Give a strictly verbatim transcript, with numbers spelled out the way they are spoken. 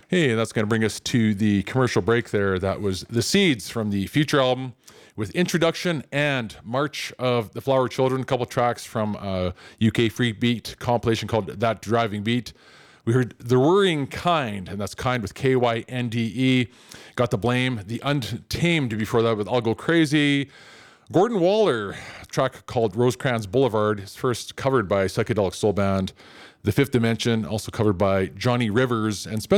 Hey, that's going to bring us to the commercial break there. That was The Seeds from the Future album with Introduction and March of the Flower Children, a couple tracks from a U K free beat compilation called That Driving Beat. We heard The Worrying Kind, and that's Kind with K Y N D E. Got The Blame, The Untamed before that with I'll Go Crazy. Gordon Waller, a track called Rosecrans Boulevard, his first covered by psychedelic soul band The Fifth Dimension, also covered by Johnny Rivers, and Spencer